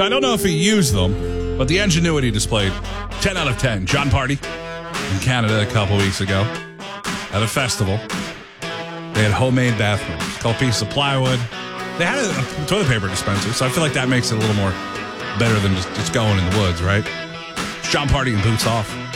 I don't know if he used them, but the ingenuity displayed, 10 out of 10. John Party in Canada a couple weeks ago at a festival. They had homemade bathrooms, a couple pieces of plywood. They had a toilet paper dispenser, so I feel like that makes it a little more better than just going in the woods, right? It's John Party and Boots Off.